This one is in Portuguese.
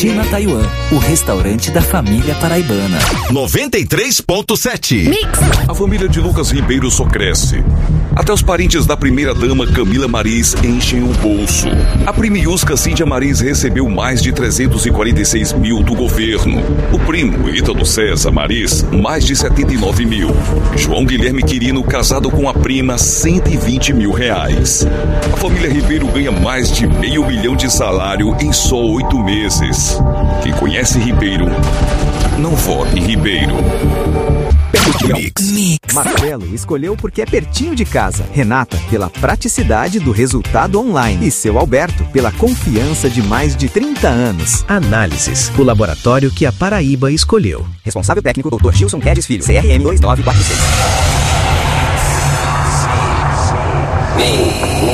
China Taiwan, o restaurante da família paraibana. 93.7 Mix. A família de Lucas Ribeiro só cresce. Até os parentes da primeira-dama Camila Maris enchem o bolso. A primiusca Cíntia Maris recebeu mais de 346 mil do governo. O primo Ítalo César Maris, mais de 79 mil. João Guilherme Quirino, casado com a prima, 120 mil reais. A família Ribeiro ganha mais de R$500 mil de salário em só 8 meses. Quem conhece Ribeiro, não vote em Ribeiro. Mix. Marcelo escolheu porque é pertinho de casa. Renata, pela praticidade do resultado online. E seu Alberto, pela confiança de mais de 30 anos. Análises, o laboratório que a Paraíba escolheu. Responsável técnico, Dr. Gilson Guedes Filho, CRM 2946.